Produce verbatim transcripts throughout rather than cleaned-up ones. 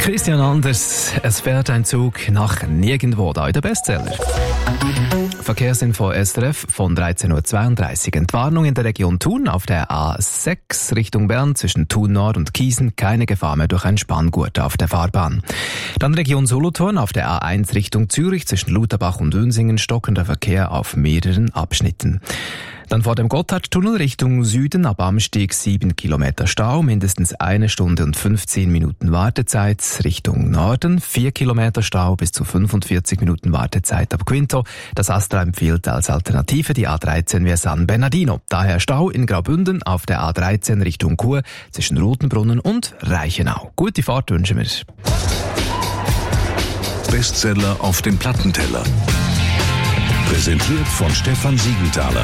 Christian Anders, es fährt ein Zug nach nirgendwo, da in der Bestseller. Verkehrsinfo S R F von dreizehn Uhr zweiunddreißig. Entwarnung in der Region Thun auf der A sechs Richtung Bern zwischen Thun Nord und Kiesen. Keine Gefahr mehr durch ein Spanngurt auf der Fahrbahn. Dann Region Solothurn auf der A eins Richtung Zürich zwischen Lutherbach und Unsingen. Stockender Verkehr auf mehreren Abschnitten. Dann vor dem Gotthardtunnel Richtung Süden ab Amsteg sieben Kilometer Stau, mindestens eine Stunde und fünfzehn Minuten Wartezeit. Richtung Norden vier Kilometer Stau bis zu fünfundvierzig Minuten Wartezeit ab Quinto. Das Astra empfiehlt als Alternative die A dreizehn via San Bernardino. Daher Stau in Graubünden auf der A dreizehn Richtung Chur zwischen Rotenbrunnen und Reichenau. Gute Fahrt wünschen wir. Bestseller auf dem Plattenteller. Präsentiert von Stefan Siegenthaler.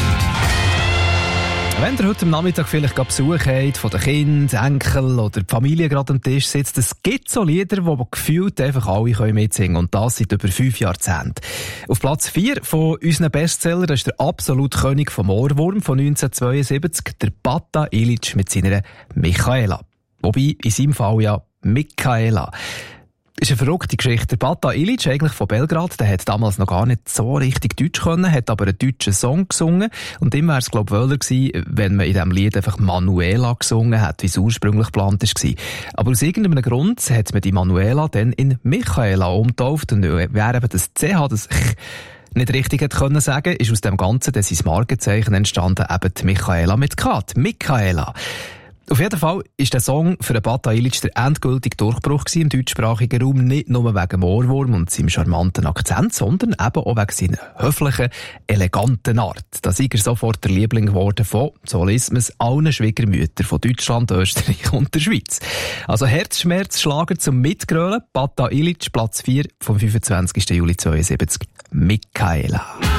Wenn ihr heute am Nachmittag vielleicht Besuch habt von den Kindern, Enkel oder die Familie gerade am Tisch sitzt, es gibt so Lieder, die gefühlt einfach alle mitsingen können. Und das seit über fünf Jahrzehnten. Auf Platz vier von unseren Bestsellern, das ist der absolute König vom Ohrwurm von neunzehnhundertzweiundsiebzig, der Bata Ilic mit seiner Michaela. Wobei, in seinem Fall ja Michaela. Das ist eine verrückte Geschichte. Der Bata Ilic, eigentlich von Belgrad, der hat damals noch gar nicht so richtig Deutsch können, hat aber einen deutschen Song gesungen. Und ihm wäre es, glaube ich, wohler gewesen, wenn man in diesem Lied einfach Manuela gesungen hat, wie es ursprünglich geplant war. Aber aus irgendeinem Grund hat man die Manuela dann in Michaela umgetauft. Und wer eben das C H, das nicht richtig hätte können sagen, ist aus dem Ganzen dann sein Markenzeichen entstanden, eben die Michaela mit K, die Michaela. Auf jeden Fall ist der Song für den Bata Ilic der endgültige Durchbruch im deutschsprachigen Raum, nicht nur wegen dem Ohrwurm und seinem charmanten Akzent, sondern eben auch wegen seiner höflichen, eleganten Art. Da ist er sofort der Liebling geworden von, so liest man es, allen Schwiegermüttern von Deutschland, Österreich und der Schweiz. Also Herzschmerzschlager zum Mitgrölen, Bata Ilic, Platz vier vom fünfundzwanzigsten Juli zweiundsiebzig, Michaela.